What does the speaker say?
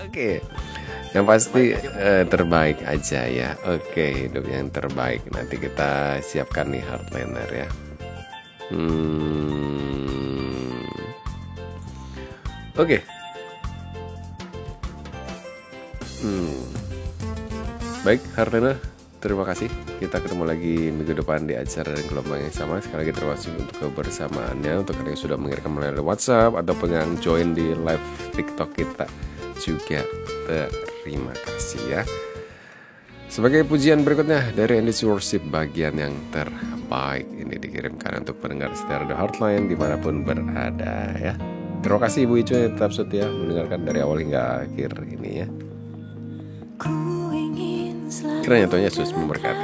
Oke. Yang pasti terbaik aja ya. Oke, hidup yang terbaik. Nanti kita siapkan nih Heartliner ya. Oke. Baik, Heartliner, terima kasih. Kita ketemu lagi minggu depan di acara dan gelombang yang sama. Sekali lagi terima kasih untuk kebersamaannya. Untuk kalian yang sudah mengirimkan melalui WhatsApp ataupun yang join di live TikTok kita juga terima kasih ya. Sebagai pujian berikutnya dari Endless Worship bagian yang terbaik ini dikirimkan untuk pendengar setia The Heartline dimanapun berada ya. Terima kasih Ibu Icu yang tetap setia mendengarkan dari awal hingga akhir ini ya. Kiranya Tuhan Yesus memberkati.